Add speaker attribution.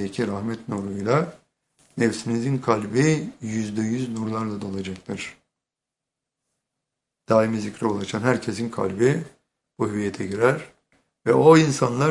Speaker 1: kalbindeki rahmet nuruyla nefsinizin kalbi %100 nurlarla dolacaktır. Daimi zikre ulaşan herkesin kalbi bu hüviyete girer ve o insanlar